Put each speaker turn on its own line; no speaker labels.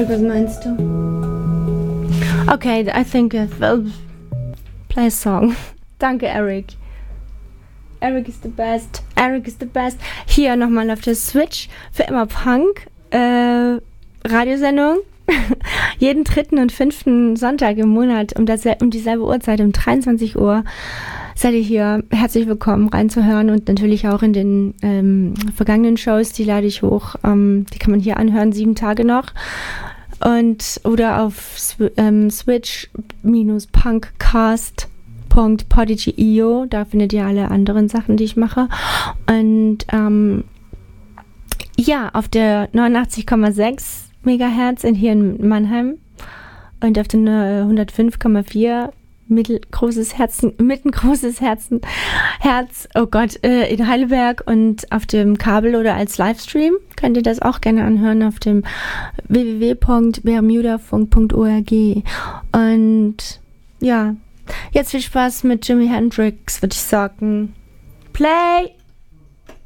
Eric, was meinst du? Okay, I think I'll play a song. Danke, Eric. Eric is the best. Eric is the best. Hier nochmal auf der Switch für immer Punk. Radiosendung. Jeden 3. und 5. Sonntag im Monat um dieselbe Uhrzeit, um 23 Uhr. Seid ihr hier herzlich willkommen reinzuhören und natürlich auch in den vergangenen Shows, die lade ich hoch. Die kann man hier anhören, 7 Tage noch. Oder auf switch-punkcast.podigy.io, da findet ihr alle anderen Sachen, die ich mache. Und auf der 89,6 Megahertz hier in Mannheim und auf der 105,4 mittelgroßes Herz, oh Gott, in Heidelberg und auf dem Kabel oder als Livestream könnt ihr das auch gerne anhören auf dem www.bermudafunk.org. Und ja, jetzt viel Spaß mit Jimi Hendrix, würde ich sagen. Play!